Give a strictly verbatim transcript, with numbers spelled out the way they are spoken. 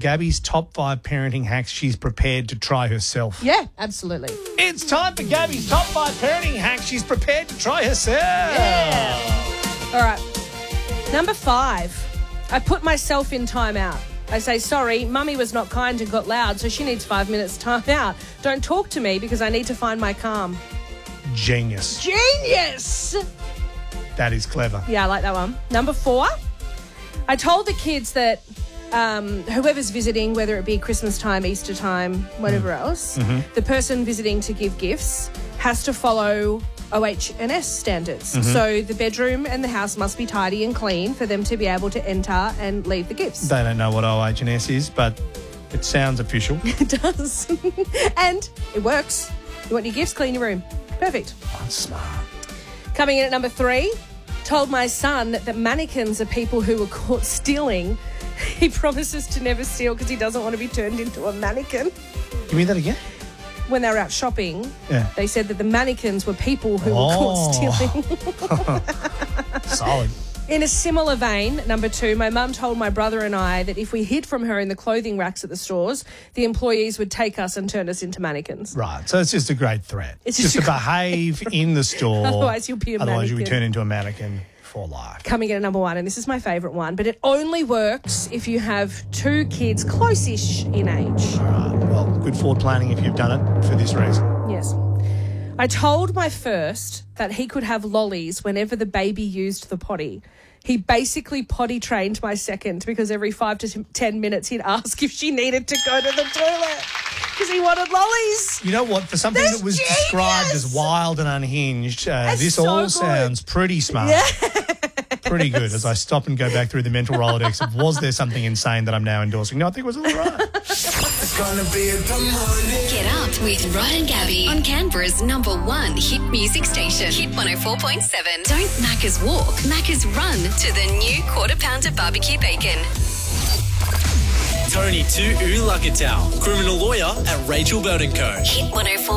Gabby's top five parenting hacks she's prepared to try herself. Yeah, absolutely. It's time for Gabby's top five parenting hacks she's prepared to try herself. Yeah. All right. Number five, I put myself in timeout. I say, sorry, Mummy was not kind and got loud, so she needs five minutes time out. Don't talk to me because I need to find my calm. Genius. Genius! That is clever. Yeah, I like that one. Number four, I told the kids that um, whoever's visiting, whether it be Christmas time, Easter time, whatever mm. else, mm-hmm. the person visiting to give gifts has to follow O H and S standards. Mm-hmm. So the bedroom and the house must be tidy and clean for them to be able to enter and leave the gifts. They don't know what O H and S is, but it sounds official. It does. And it works. You want your gifts, clean your room. Perfect. That's smart. Coming in at number three, told my son that mannequins are people who were caught stealing. He promises to never steal because he doesn't want to be turned into a mannequin. Give me that again. When they were out shopping, yeah. they said that the mannequins were people who oh. were caught stealing. Solid. In a similar vein, number two, my mum told my brother and I that if we hid from her in the clothing racks at the stores, the employees would take us and turn us into mannequins. Right. So it's just a great threat. It's just, just to behave in the store. Otherwise you'll be a Otherwise mannequin. you'll turn into a mannequin for life. Coming in at number one, and this is my favourite one, but it only works if you have two kids close-ish in age. All right. Well, good forward planning if you've done it for this reason. Yes. I told my first that he could have lollies whenever the baby used the potty. He basically potty trained my second because every five to t- ten minutes he'd ask if she needed to go to the toilet because he wanted lollies. You know what? For something That's that was genius. described as wild and unhinged, uh, That's this so all good. sounds pretty smart. Yeah. Pretty good as I stop and go back through the mental Rolodex of was there something insane that I'm now endorsing? No, I think it was all right. It's gonna be a good morning. Get up with Ryan and Gabby on Canberra's number one hit music station, Hit one oh four point seven. Don't Macca's walk, Macca's run to the new quarter pounder barbecue bacon. Tony Tu'u Lukatau, criminal lawyer at Rachel Burton Co. Hit one oh four.